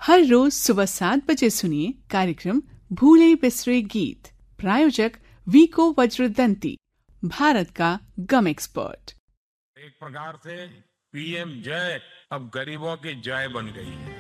हर रोज सुबह 7 बजे सुनिए कार्यक्रम भूले बिसरे गीत। प्रायोजक वीको वज्रदंती, भारत का गम एक्सपर्ट। एक प्रकार से पीएम जय अब गरीबों की जय बन गई है।